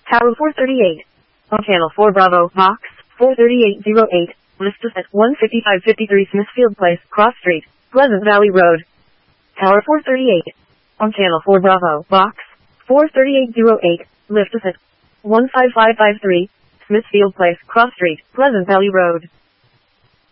Tower 438. On Channel 4 Bravo, Box 43808. List us at 15553 Smithfield Place, Cross Street, Pleasant Valley Road. Tower 438. On Channel 4 Bravo, Box 43808. List us at 15553 Smithfield Place, Cross Street, Pleasant Valley Road.